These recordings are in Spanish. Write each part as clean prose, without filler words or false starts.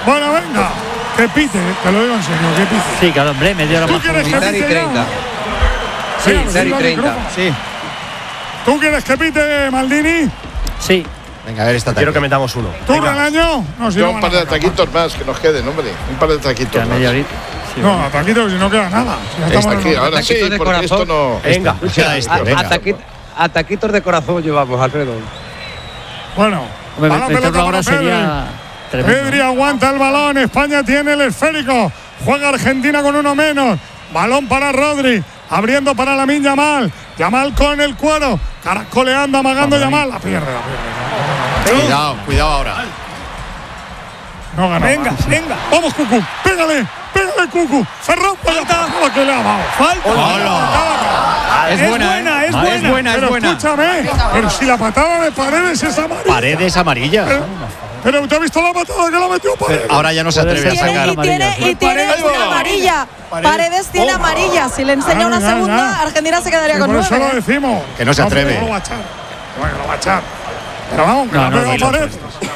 Bueno, venga. Que pite, te lo digo en serio, que pite. Sí, claro, hombre, media hora ¿Tú más. quieres que pite ya? 30. Sí, 30. Sí. ¿Tú quieres que pite, Maldini? Sí. Venga, a ver esta Quiero que metamos uno. ¿Tú, Relaño? No, si Yo no un van par a de sacar. ataquitos más, que nos queden, hombre. Un par de ataquitos Ya más. media horita. Sí, No, bueno. ataquitos, si no queda nada. Si ya estamos Aquí, en el- ahora sí, Ataquitos de porque esto corazón. no... Venga. Escucha esto, venga. Ataquitos de corazón llevamos, Alfredo. Bueno, Hombre, balón, meterlo pelota ahora para Pedri. sería tremendo. Pedri aguanta el balón, España tiene el esférico, juega Argentina con uno menos, balón para Rodri, abriendo para Lamine Yamal, Yamal con el cuero, caracoleando, amagando Yamal, la pierde. Cuidado ahora. No gana. Venga. Vamos, Cucu, pégale, Cucu, Ferrón, falta, que le ha dado. Es buena, es buena. Pero escúchame, pero si la patada de Paredes es amarilla. Paredes amarilla. Pero usted ha visto la patada que la metió Paredes. Ahora ya no se atreve a sacar. Y tiene amarilla. Paredes tiene amarilla. Si le enseña una segunda, Argentina se quedaría con Por eso 9. lo decimos. Que no se atreve. No lo va a echar. Bueno, lo va a echar. Pero vamos, que la ha pegado Paredes.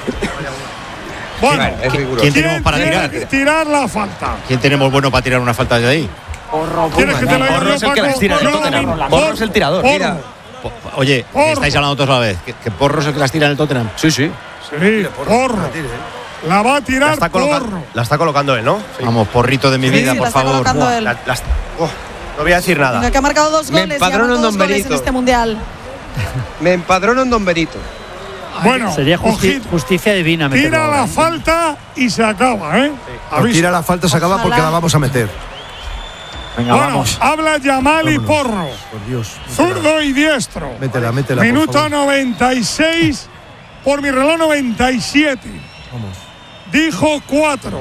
Bueno, Es riguroso. ¿Quién tenemos para tiene tirar? que tirar la falta? ¿Quién tenemos bueno para tirar una falta de ahí? ¿Quieres que te lo diga Porro yo, es el que Paco? las tira en el Tottenham. Porro es el tirador. Porro. Oye, Porro. estáis hablando todos a la vez. ¿Que Porro es el que las tira en el Tottenham? Sí. Sí, Porro. La va a tirar Porro. La está colocando él, ¿no? Vamos, porrito de mi vida, Sí, por la está favor. colocando él. No voy a decir nada. Que ha marcado 2 Me goles. empadrono lleva en 2 Don goles en Benito. este mundial. Me empadrono en Don Benito. Bueno, Sería ojito. justicia divina meterlo Tira ahora, la ¿eh? falta y se acaba, ¿eh? Pues tira la falta, se acaba porque la vamos a meter. Venga, Bueno, vamos. habla Yamal y Porro. Por Dios. Zurdo y diestro. Métela, por Minuto favor. 96. Por mi reloj 97. Vamos. Dijo 4.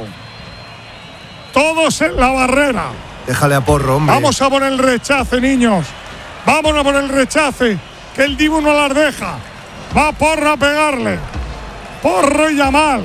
Todos en la barrera. Déjale a Porro, hombre. Vamos a por el rechace, niños. Vámonos a por el rechace. Que el Dibu no las deja. Va Porro a pegarle. Porro y Yamal.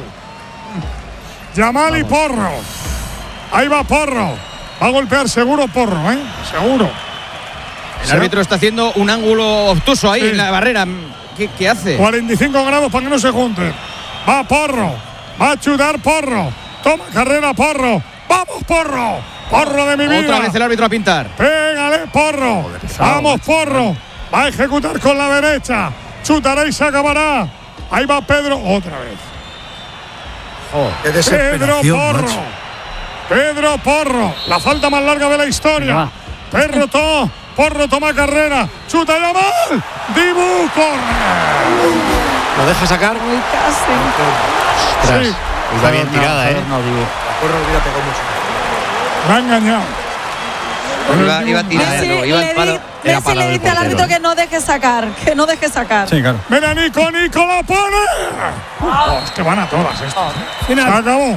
Yamal y Porro. Ahí va Porro. Va a golpear seguro Porro, ¿eh? Seguro. El árbitro está haciendo un ángulo obtuso ahí Sí. en la barrera. ¿Qué hace? 45 grados para que no se junten. Va Porro. Va a chutar Porro. Toma carrera Porro. ¡Vamos, Porro! ¡Porro de mi vida! Otra vez el árbitro a pintar. ¡Pégale, Porro! ¡Vamos, Porro! Va a ejecutar con la derecha. Chutará y se acabará. Ahí va Pedro otra vez. Qué Pedro desesperación, Porro. macho. Pedro Porro. La falta más larga de la historia. Porro toma carrera. Chuta Yamal. Dibu corre. ¿Lo deja sacar? Muy casi. Ostras. Sí. Iba bien tirada, ¿eh? No, digo. Porro hubiera pegado mucho. Me ha engañado. Iba tirando, Messi iba le al palo. di- Era Messi palo le del dice al portero, árbitro que no deje sacar. Que no deje sacar. Sí, claro. Mira, Nico la pone. Es que van a todas estas. Se acabó.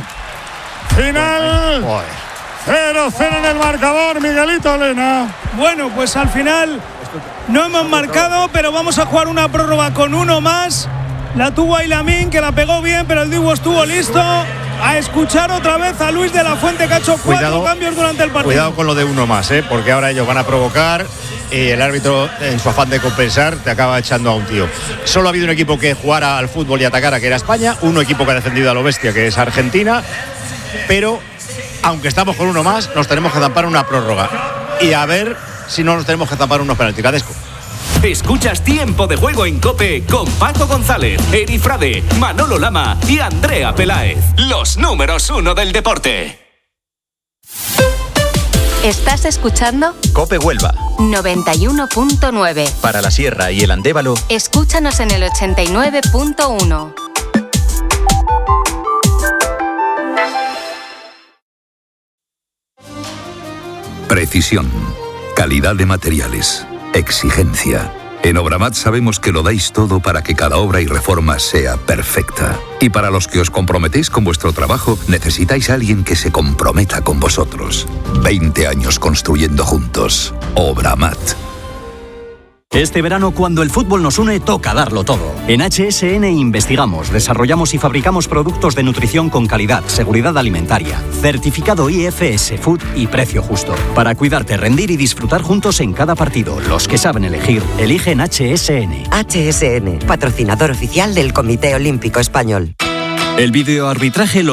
Final. Joder. 0-0 en el marcador, Miguelito Lena. Bueno, pues al final no hemos marcado, pero vamos a jugar una prórroga con uno más. La tuvo ahí Lamine, que la pegó bien, pero el Dibu estuvo listo. A escuchar otra vez a Luis de la Fuente, que ha hecho 4 cambios durante el partido. Cuidado con lo de uno más, porque ahora ellos van a provocar y el árbitro, en su afán de compensar, te acaba echando a un tío. Solo ha habido un equipo que jugara al fútbol y atacara, que era España, un equipo que ha defendido a lo bestia, que es Argentina, pero aunque estamos con uno más, nos tenemos que zampar una prórroga y a ver si no nos tenemos que zampar unos penaltis. Cadesco. Escuchas Tiempo de Juego en COPE con Paco González, Eri Frade, Manolo Lama y Andrea Peláez. Los números 1 del deporte. ¿Estás escuchando? COPE Huelva. 91.9. Para la Sierra y el Andévalo. Escúchanos en el 89.1. Precisión, calidad de materiales, exigencia. En Obramat sabemos que lo dais todo para que cada obra y reforma sea perfecta. Y para los que os comprometéis con vuestro trabajo, necesitáis a alguien que se comprometa con vosotros. 20 años construyendo juntos. Obramat. Este verano, cuando el fútbol nos une, toca darlo todo. En HSN investigamos, desarrollamos y fabricamos productos de nutrición con calidad, seguridad alimentaria, certificado IFS Food y precio justo. Para cuidarte, rendir y disfrutar juntos en cada partido. Los que saben elegir, eligen HSN. HSN, patrocinador oficial del Comité Olímpico Español. El videoarbitraje lo